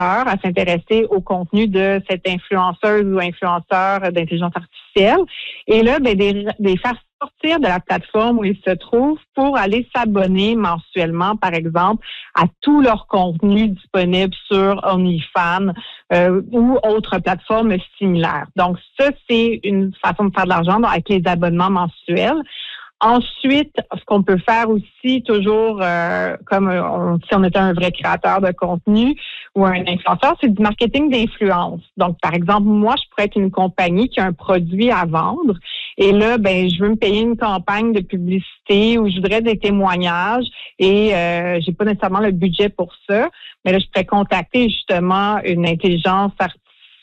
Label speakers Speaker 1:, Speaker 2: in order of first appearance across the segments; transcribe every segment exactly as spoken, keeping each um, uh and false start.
Speaker 1: à s'intéresser au contenu de cette influenceuse ou influenceur d'intelligence artificielle. Et là, ben, des, des faire sortir de la plateforme où ils se trouvent pour aller s'abonner mensuellement, par exemple, à tout leur contenu disponible sur OnlyFans euh, ou autres plateformes similaires. Donc, ça, c'est une façon de faire de l'argent avec les abonnements mensuels. Ensuite, ce qu'on peut faire aussi, toujours euh, comme on, si on était un vrai créateur de contenu ou un influenceur, c'est du marketing d'influence. Donc, par exemple, moi, je pourrais être une compagnie qui a un produit à vendre et là, ben, je veux me payer une campagne de publicité ou je voudrais des témoignages et euh, j'ai pas nécessairement le budget pour ça. Mais là, je pourrais contacter justement une intelligence artificielle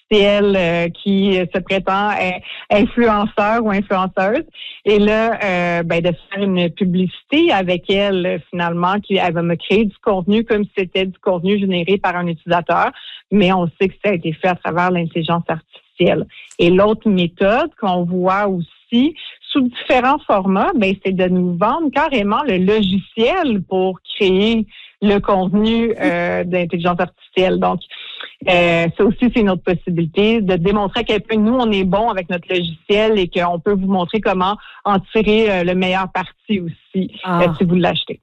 Speaker 1: Euh, qui se prétend euh, influenceur ou influenceuse. Et là, euh, ben, de faire une publicité avec elle, finalement, qui elle va me créer du contenu comme si c'était du contenu généré par un utilisateur, mais on sait que ça a été fait à travers l'intelligence artificielle. Et l'autre méthode qu'on voit aussi, sous différents formats, ben, c'est de nous vendre carrément le logiciel pour créer le contenu euh, d'intelligence artificielle. Donc, euh, ça aussi, c'est une autre possibilité de démontrer à quel point nous, on est bon avec notre logiciel et qu'on peut vous montrer comment en tirer euh, le meilleur parti aussi ah. euh, si vous l'achetez.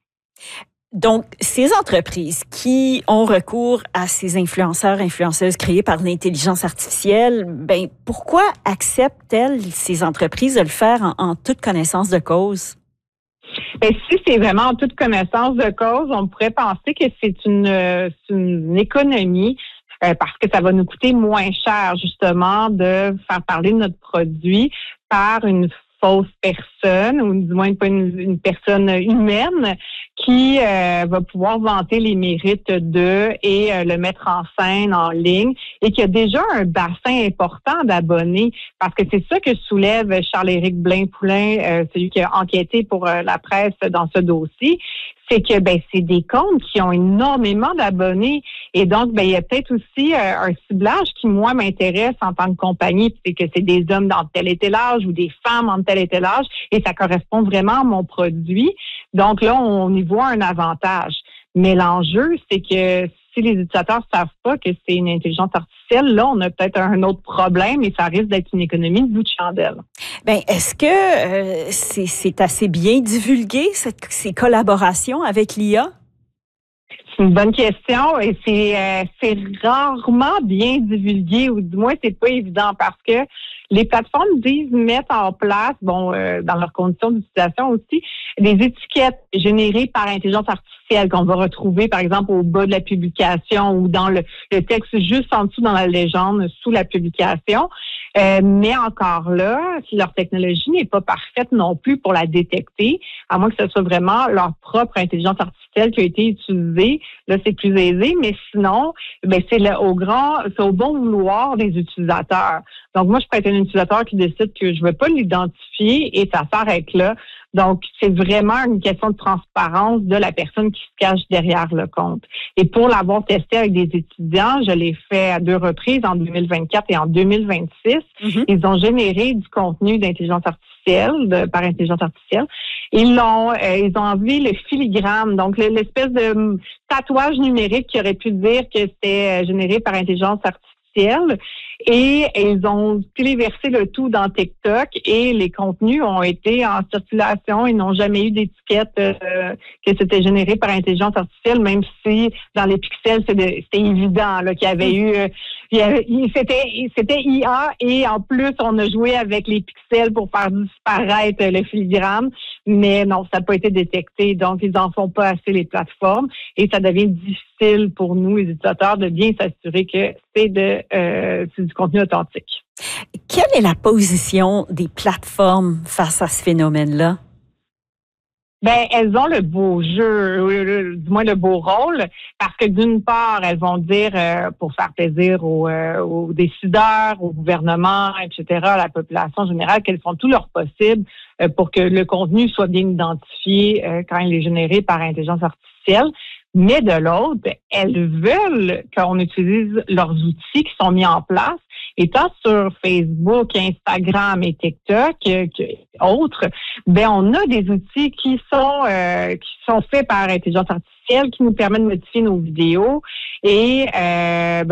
Speaker 2: Donc, ces entreprises qui ont recours à ces influenceurs, influenceuses créés par l'intelligence artificielle, ben pourquoi acceptent-elles, ces entreprises, de le faire en, en toute connaissance de cause?
Speaker 1: Ben, si c'est vraiment en toute connaissance de cause, on pourrait penser que c'est une, c'est une économie euh, parce que ça va nous coûter moins cher, justement, de faire parler de notre produit par une fausse personne, ou du moins pas une, une personne humaine qui euh, va pouvoir vanter les mérites d'eux et euh, le mettre en scène en ligne et qui a déjà un bassin important d'abonnés parce que c'est ça que soulève Charles-Éric Blain-Poulin, euh, celui qui a enquêté pour euh, la presse dans ce dossier, c'est que ben c'est des comptes qui ont énormément d'abonnés et donc ben il y a peut-être aussi euh, un ciblage qui moi m'intéresse en tant que compagnie, c'est que c'est des hommes dans tel et tel âge ou des femmes en tel et tel âge et ça correspond vraiment à mon produit. Donc là on y voit un avantage. Mais l'enjeu c'est que si les utilisateurs ne savent pas que c'est une intelligence artificielle, là, on a peut-être un autre problème et ça risque d'être une économie de bout de chandelle.
Speaker 2: Bien, est-ce que euh, c'est, c'est assez bien divulgué, cette, ces collaborations avec l'I A?
Speaker 1: C'est une bonne question et c'est, euh, c'est rarement bien divulgué ou du moins, c'est pas évident parce que les plateformes disent mettre en place, bon, euh, dans leurs conditions d'utilisation aussi, des étiquettes générées par intelligence artificielle qu'on va retrouver, par exemple, au bas de la publication ou dans le, le texte juste en dessous dans la légende, sous la publication. Euh, mais encore là, si leur technologie n'est pas parfaite non plus pour la détecter, à moins que ce soit vraiment leur propre intelligence artificielle qui a été utilisée, là, c'est plus aisé. Mais sinon, ben, c'est le, au grand, c'est au bon vouloir des utilisateurs. Donc, moi, je peux être un utilisateur qui décide que je ne veux pas l'identifier et ça s'arrête là. Donc, c'est vraiment une question de transparence de la personne qui se cache derrière le compte. Et pour l'avoir testé avec des étudiants, je l'ai fait à deux reprises, en deux mille vingt-quatre et en deux mille vingt-six. Mm-hmm. Ils ont généré du contenu d'intelligence artificielle, de, par intelligence artificielle. Ils l'ont, euh, ils ont enlevé le filigrane, donc l'espèce de tatouage numérique qui aurait pu dire que c'était généré par intelligence artificielle. Et ils ont téléversé le tout dans TikTok et les contenus ont été en circulation. Ils n'ont jamais eu d'étiquette euh, que c'était généré par intelligence artificielle, même si dans les pixels, c'était, c'était évident là, qu'il y avait eu... Euh, il y avait, il, c'était, c'était I A et en plus, on a joué avec les pixels pour faire disparaître le filigrane. Mais non, ça n'a pas été détecté. Donc, ils n'en font pas assez, les plateformes. Et ça devient difficile pour nous, les utilisateurs, de bien s'assurer que c'est, de, euh, c'est du contenu authentique.
Speaker 2: Quelle est la position des plateformes face à ce phénomène-là?
Speaker 1: Ben, elles ont le beau jeu, du moins le beau rôle, parce que d'une part, elles vont dire, euh, pour faire plaisir aux, euh, aux décideurs, au gouvernement, et cetera, à la population générale, qu'elles font tout leur possible euh, pour que le contenu soit bien identifié euh, quand il est généré par intelligence artificielle. Mais de l'autre, elles veulent qu'on utilise leurs outils qui sont mis en place. Et tant sur Facebook, Instagram et TikTok que, que autres, ben on a des outils qui sont euh, qui sont faits par intelligence artificielle qui nous permettent de modifier nos vidéos et euh, ben,